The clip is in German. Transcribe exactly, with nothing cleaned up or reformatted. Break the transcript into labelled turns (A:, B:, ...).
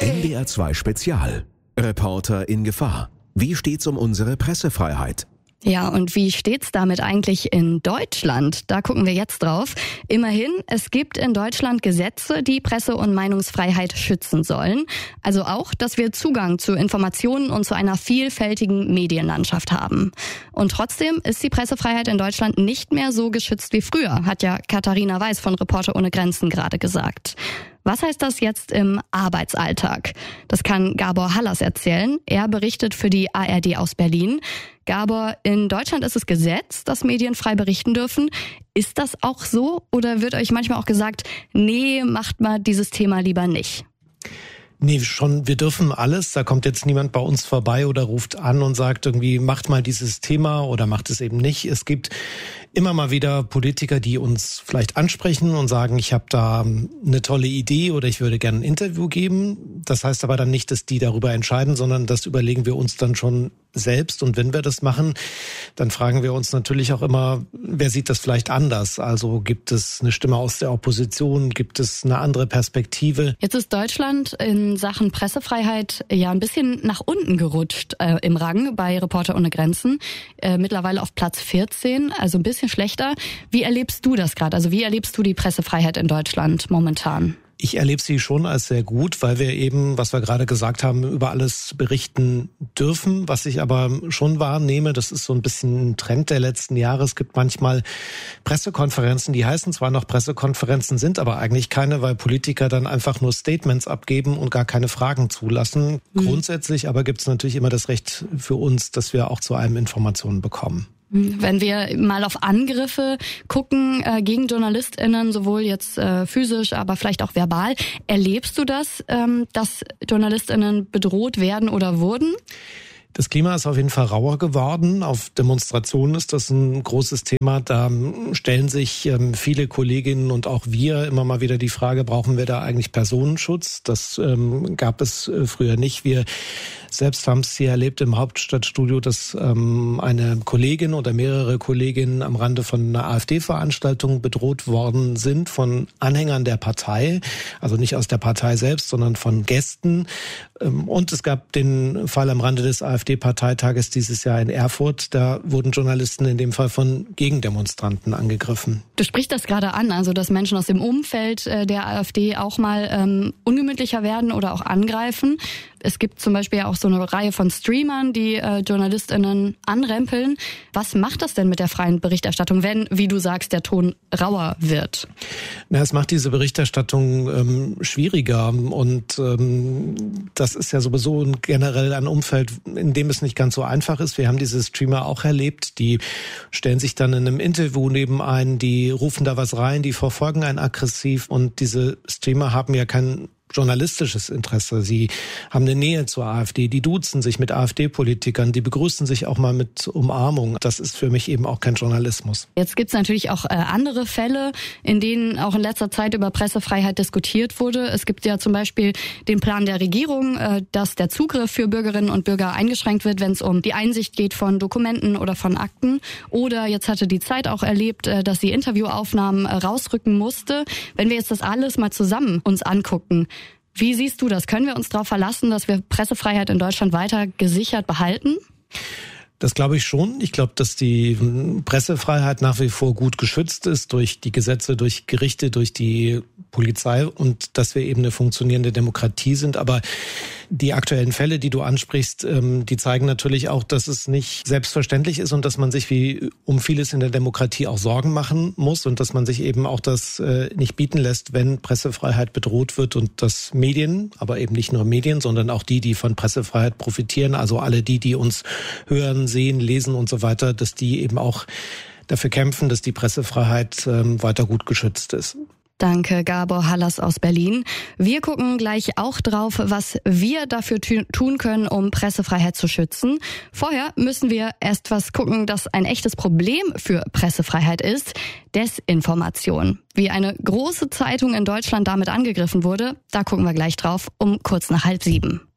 A: N D R zwei Spezial. Reporter in Gefahr. Wie steht's um unsere Pressefreiheit?
B: Ja, und wie steht's damit eigentlich in Deutschland? Da gucken wir jetzt drauf. Immerhin, es gibt in Deutschland Gesetze, die Presse- und Meinungsfreiheit schützen sollen. Also auch, dass wir Zugang zu Informationen und zu einer vielfältigen Medienlandschaft haben. Und trotzdem ist die Pressefreiheit in Deutschland nicht mehr so geschützt wie früher, hat ja Katharina Weiß von Reporter ohne Grenzen gerade gesagt. Was heißt das jetzt im Arbeitsalltag? Das kann Gabor Hallas erzählen. Er berichtet für die A R D aus Berlin. Gabor, in Deutschland ist es Gesetz, dass Medien frei berichten dürfen. Ist das auch so? Oder wird euch manchmal auch gesagt, nee, macht mal dieses Thema lieber nicht?
C: Nee, schon, wir dürfen alles. Da kommt jetzt niemand bei uns vorbei oder ruft an und sagt irgendwie, macht mal dieses Thema oder macht es eben nicht. Es gibt immer mal wieder Politiker, die uns vielleicht ansprechen und sagen, ich habe da eine tolle Idee oder ich würde gerne ein Interview geben. Das heißt aber dann nicht, dass die darüber entscheiden, sondern das überlegen wir uns dann schon selbst. Und wenn wir das machen, dann fragen wir uns natürlich auch immer, wer sieht das vielleicht anders? Also gibt es eine Stimme aus der Opposition? Gibt es eine andere Perspektive?
B: Jetzt ist Deutschland in Sachen Pressefreiheit ja ein bisschen nach unten gerutscht äh, im Rang bei Reporter ohne Grenzen. Äh, mittlerweile auf Platz vierzehn, also ein bisschen schlechter. Wie erlebst du das gerade? Also wie erlebst du die Pressefreiheit in Deutschland momentan?
C: Ich erlebe sie schon als sehr gut, weil wir eben, was wir gerade gesagt haben, über alles berichten dürfen. Was ich aber schon wahrnehme, das ist so ein bisschen ein Trend der letzten Jahre. Es gibt manchmal Pressekonferenzen, die heißen zwar noch Pressekonferenzen, sind aber eigentlich keine, weil Politiker dann einfach nur Statements abgeben und gar keine Fragen zulassen. Mhm. Grundsätzlich aber gibt es natürlich immer das Recht für uns, dass wir auch zu allem Informationen bekommen.
B: Wenn wir mal auf Angriffe gucken äh, gegen JournalistInnen, sowohl jetzt äh, physisch, aber vielleicht auch verbal, erlebst du das, ähm, dass JournalistInnen bedroht werden oder wurden?
C: Das Klima ist auf jeden Fall rauer geworden. Auf Demonstrationen ist das ein großes Thema. Da stellen sich viele Kolleginnen und auch wir immer mal wieder die Frage, brauchen wir da eigentlich Personenschutz? Das ähm, gab es früher nicht. Wir selbst haben es hier erlebt im Hauptstadtstudio, dass ähm, eine Kollegin oder mehrere Kolleginnen am Rande von einer AfD-Veranstaltung bedroht worden sind von Anhängern der Partei. Also nicht aus der Partei selbst, sondern von Gästen. Ähm, und es gab den Fall am Rande des AfD-Parteitages dieses Jahr in Erfurt. Da wurden Journalisten in dem Fall von Gegendemonstranten angegriffen.
B: Du sprichst das gerade an, also dass Menschen aus dem Umfeld der AfD auch mal ähm, ungemütlicher werden oder auch angreifen. Es gibt zum Beispiel auch so eine Reihe von Streamern, die äh, JournalistInnen anrempeln. Was macht das denn mit der freien Berichterstattung, wenn, wie du sagst, der Ton rauer wird?
C: Na, es macht diese Berichterstattung ähm, schwieriger und ähm, das ist ja sowieso generell ein Umfeld, in dem es nicht ganz so einfach ist. Wir haben diese Streamer auch erlebt, die stellen sich dann in einem Interview neben ein, die rufen da was rein, die verfolgen einen aggressiv und diese Streamer haben ja kein journalistisches Interesse. Sie haben eine Nähe zur AfD, die duzen sich mit AfD-Politikern, die begrüßen sich auch mal mit Umarmung. Das ist für mich eben auch kein Journalismus.
B: Jetzt gibt es natürlich auch äh, andere Fälle, in denen auch in letzter Zeit über Pressefreiheit diskutiert wurde. Es gibt ja zum Beispiel den Plan der Regierung, äh, dass der Zugriff für Bürgerinnen und Bürger eingeschränkt wird, wenn es um die Einsicht geht von Dokumenten oder von Akten. Oder jetzt hatte die Zeit auch erlebt, äh, dass sie Interviewaufnahmen äh, rausrücken musste. Wenn wir jetzt das alles mal zusammen uns angucken, wie siehst du das? Können wir uns darauf verlassen, dass wir Pressefreiheit in Deutschland weiter gesichert behalten?
C: Das glaube ich schon. Ich glaube, dass die Pressefreiheit nach wie vor gut geschützt ist durch die Gesetze, durch Gerichte, durch die Polizei und dass wir eben eine funktionierende Demokratie sind. Aber die aktuellen Fälle, die du ansprichst, die zeigen natürlich auch, dass es nicht selbstverständlich ist und dass man sich wie um vieles in der Demokratie auch Sorgen machen muss und dass man sich eben auch das nicht bieten lässt, wenn Pressefreiheit bedroht wird und dass Medien, aber eben nicht nur Medien, sondern auch die, die von Pressefreiheit profitieren, also alle die, die uns hören, sehen, lesen und so weiter, dass die eben auch dafür kämpfen, dass die Pressefreiheit weiter gut geschützt ist.
B: Danke, Gabor Hallas aus Berlin. Wir gucken gleich auch drauf, was wir dafür tun können, um Pressefreiheit zu schützen. Vorher müssen wir erst was gucken, das ein echtes Problem für Pressefreiheit ist: Desinformation. Wie eine große Zeitung in Deutschland damit angegriffen wurde, da gucken wir gleich drauf um kurz nach halb sieben.